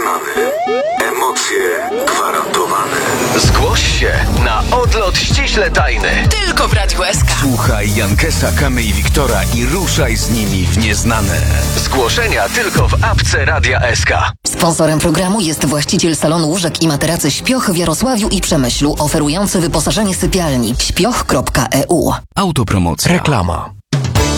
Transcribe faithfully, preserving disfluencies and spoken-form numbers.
nieznany. Emocje gwarantowane. Zgłoś się na odlot ściśle tajny. Tylko w Radiu S K. Słuchaj Jankesa, Kamy i Wiktora i ruszaj z nimi w nieznane. Zgłoszenia tylko w apce Radia S K. Sponsorem programu jest właściciel salonu łóżek i materacy Śpioch w Jarosławiu i Przemyślu, oferujący wyposażenie sypialni śpioch kropka e u. Autopromocja. Reklama.